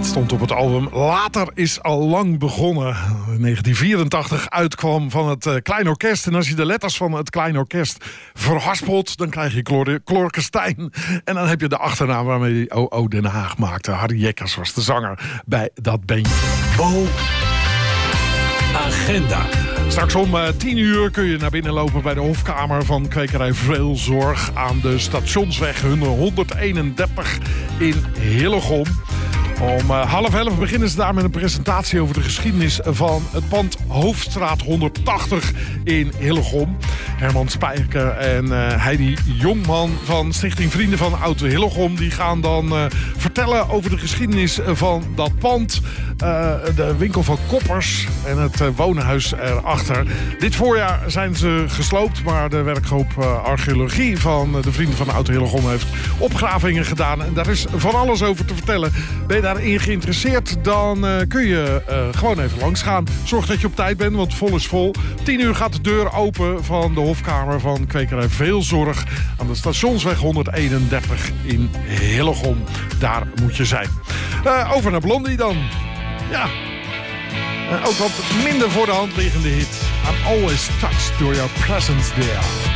stond op het album Later is al lang begonnen. In 1984 uitkwam van het Klein Orkest. En als je de letters van het Klein Orkest verhaspelt, dan krijg je Clorkestein. En dan heb je de achternaam waarmee hij O.O. Den Haag maakte. Harry Jekkers was de zanger bij dat bandje. Agenda. Straks om 10 uur kun je naar binnen lopen bij de hofkamer van kwekerij Veelzorg aan de Stationsweg 131 in Hillegom. Om 10:30 beginnen ze daar met een presentatie over de geschiedenis van het pand Hoofdstraat 180 in Hillegom. Herman Spijker en Heidi Jongman van Stichting Vrienden van Oud Hillegom, die gaan dan vertellen over de geschiedenis van dat pand. De winkel van Koppers en het woonhuis erachter. Dit voorjaar zijn ze gesloopt, maar de werkgroep archeologie van de Vrienden van Oud Hillegom heeft opgravingen gedaan. En daar is van alles over te vertellen. Ben je daarin geïnteresseerd, dan kun je gewoon even langs gaan. Zorg dat je op tijd bent, want vol is vol. 10 uur gaat de deur open van de hofkamer van kwekerij Veelzorg aan de Stationsweg 131 in Hillegom. Daar moet je zijn. Over naar Blondie dan. Ja, ook wat minder voor de hand liggende hit. I'm always touched door your presence there.